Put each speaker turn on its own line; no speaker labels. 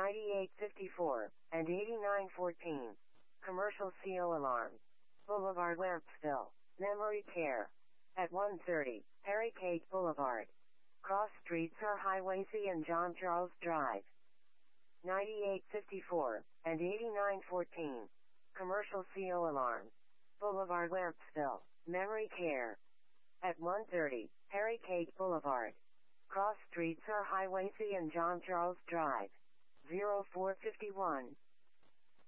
9854, and 8914. Commercial CO alarm. Boulevard Lampsville. Memory care. At 130, Harry Cate Boulevard. Cross streets are Highway C and John Charles Drive. 9854, and 8914. Commercial CO alarm. Boulevard Lampsville. Memory care. At 130, Harry Cate Boulevard. Cross streets are Highway C and John Charles Drive. 0451,